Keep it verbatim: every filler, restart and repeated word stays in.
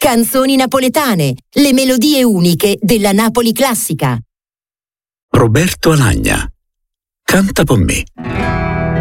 Canzoni napoletane, le melodie uniche della Napoli classica. Roberto Alagna. Canta con me.